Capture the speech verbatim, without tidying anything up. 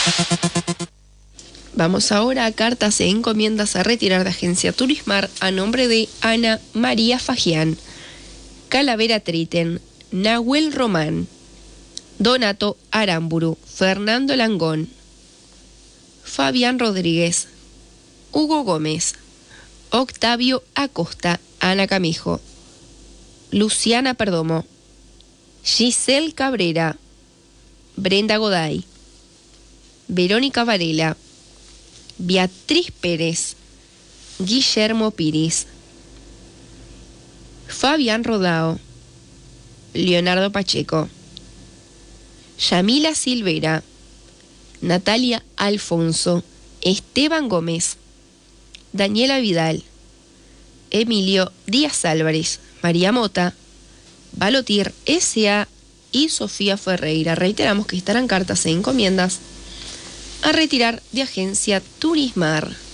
Vamos ahora a cartas e encomiendas a retirar de Agencia Turismar a nombre de Ana María Fagián, Calavera Triten, Nahuel Román, Donato Aramburu, Fernando Langón, Fabián Rodríguez, Hugo Gómez, Octavio Acosta, Ana Camijo, Luciana Perdomo, Giselle Cabrera, Brenda Goday, Verónica Varela, Beatriz Pérez, Guillermo Piris, Fabián Rodao, Leonardo Pacheco, Yamila Silvera, Natalia Alfonso, Esteban Gómez, Daniela Vidal, Emilio Díaz Álvarez, María Mota, Balotir S A y Sofía Ferreira. Reiteramos que estarán cartas e encomiendas a retirar de Agencia Turismar.